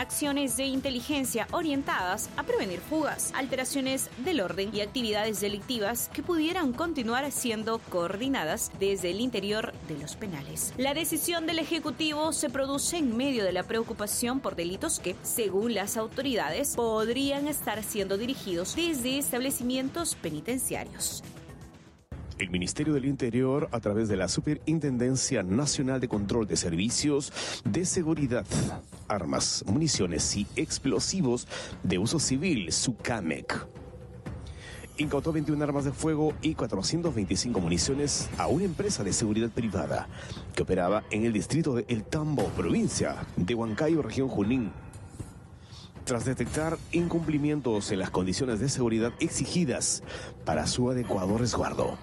acciones de inteligencia orientadas a prevenir fugas, alteraciones del orden y actividades delictivas que pudieran continuar siendo coordinadas desde el interior de los penales. La decisión del Ejecutivo se produce en medio de la preocupación por delitos que, según las autoridades, podrían estar siendo dirigidos desde establecimientos penitenciarios. El Ministerio del Interior, a través de la Superintendencia Nacional de Control de Servicios de Seguridad, Armas, Municiones y Explosivos de Uso Civil, SUCAMEC, incautó 21 armas de fuego y 425 municiones a una empresa de seguridad privada que operaba en el distrito de El Tambo, provincia de Huancayo, región Junín, tras detectar incumplimientos en las condiciones de seguridad exigidas para su adecuado resguardo.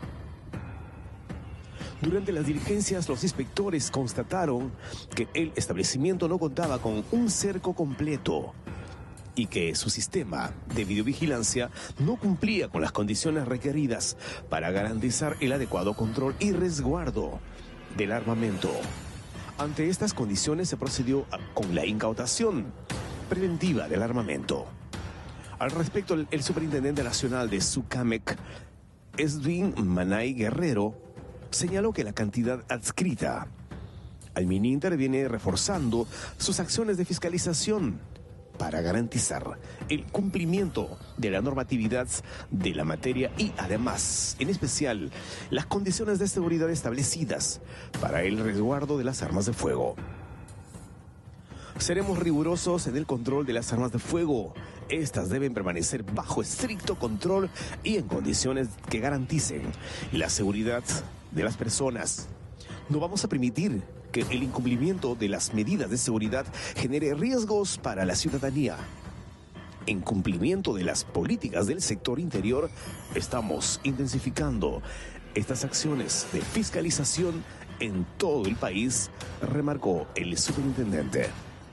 Durante las diligencias, los inspectores constataron que el establecimiento no contaba con un cerco completo y que su sistema de videovigilancia no cumplía con las condiciones requeridas para garantizar el adecuado control y resguardo del armamento. Ante estas condiciones se procedió con la incautación preventiva del armamento. Al respecto, el superintendente nacional de SUCAMEC, Edwin Manay Guerrero, señaló que la cantidad adscrita al MININTER viene reforzando sus acciones de fiscalización para garantizar el cumplimiento de la normatividad de la materia y además, en especial, las condiciones de seguridad establecidas para el resguardo de las armas de fuego. Seremos rigurosos en el control de las armas de fuego. Estas deben permanecer bajo estricto control y en condiciones que garanticen la seguridad de las personas. No vamos a permitir que el incumplimiento de las medidas de seguridad genere riesgos para la ciudadanía. En cumplimiento de las políticas del sector interior, estamos intensificando estas acciones de fiscalización en todo el país, remarcó el superintendente.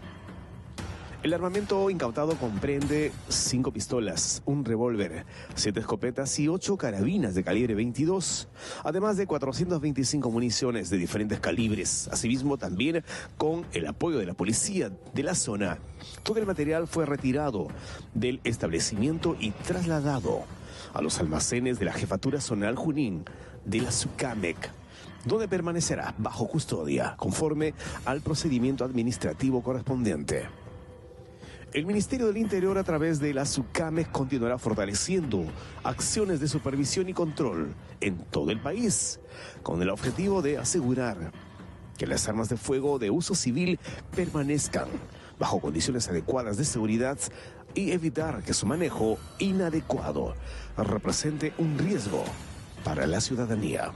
El armamento incautado comprende 5 pistolas, un revólver, 7 escopetas y 8 carabinas de calibre 22, además de 425 municiones de diferentes calibres. Asimismo, también con el apoyo de la policía de la zona, todo el material fue retirado del establecimiento y trasladado a los almacenes de la Jefatura Zonal Junín de la SUCAMEC, donde permanecerá bajo custodia, conforme al procedimiento administrativo correspondiente. El Ministerio del Interior, a través de la SUCAMEC, continuará fortaleciendo acciones de supervisión y control en todo el país, con el objetivo de asegurar que las armas de fuego de uso civil permanezcan bajo condiciones adecuadas de seguridad y evitar que su manejo inadecuado represente un riesgo para la ciudadanía.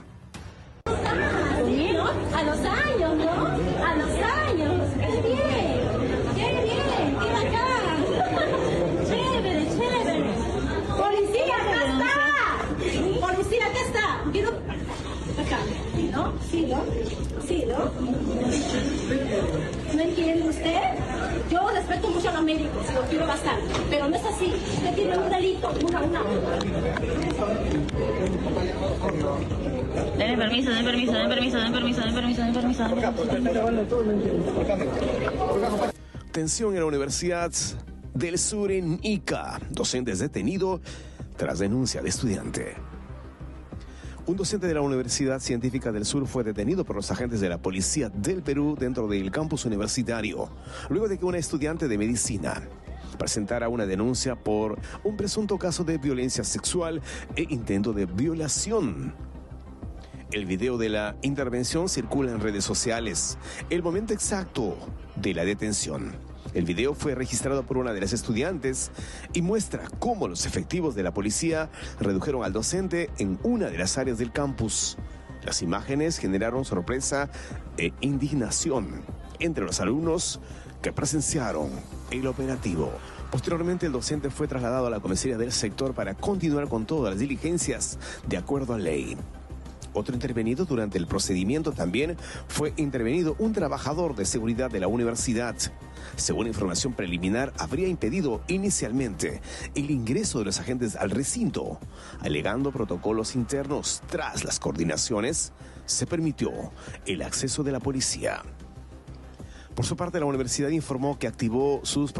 A los años, ¿no? A los años. ¡Qué bien! ¡Qué bien! ¡Qué bacán! ¡Chévere, chévere! ¡Policía, acá está! ¡Policía, acá está! Quiero... Acá. ¿No? ¿Sí, no? ¿Sí, no? ¿No entiende usted? Yo respeto mucho a los médicos, los quiero bastante, pero no es así. Usted tiene un delito, una. Den permiso. Tensión en la Universidad del Sur en Ica. Docente es detenido tras denuncia de estudiante. Un docente de la Universidad Científica del Sur fue detenido por los agentes de la Policía del Perú dentro del campus universitario, luego de que una estudiante de medicina presentara una denuncia por un presunto caso de violencia sexual e intento de violación. El video de la intervención circula en redes sociales. El momento exacto de la detención. El video fue registrado por una de las estudiantes y muestra cómo los efectivos de la policía redujeron al docente en una de las áreas del campus. Las imágenes generaron sorpresa e indignación entre los alumnos que presenciaron el operativo. Posteriormente, el docente fue trasladado a la comisaría del sector para continuar con todas las diligencias de acuerdo a ley. Otro intervenido durante el procedimiento también fue intervenido un trabajador de seguridad de la universidad. Según información preliminar, habría impedido inicialmente el ingreso de los agentes al recinto, alegando protocolos internos. Tras las coordinaciones, se permitió el acceso de la policía. Por su parte, la universidad informó que activó sus